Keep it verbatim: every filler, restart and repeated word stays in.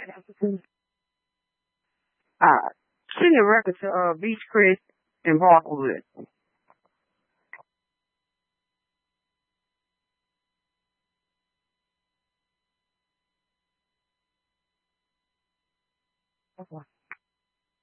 Uh, send the record to uh, Beach Chris and Parkwood.